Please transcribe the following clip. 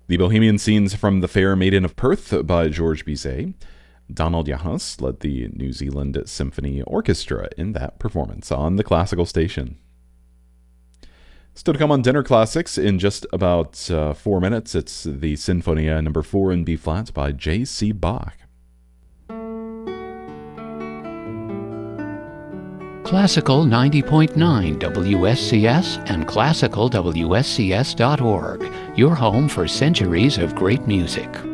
The Bohemian Scenes from the Fair Maiden of Perth by George Bizet. Donald Yahas led the New Zealand Symphony Orchestra in that performance on the Classical Station. Still to come on Dinner Classics in just about 4 minutes. It's the Sinfonia No. 4 in B-flat by J.C. Bach. Classical 90.9 WSCS and classicalwscs.org, your home for centuries of great music.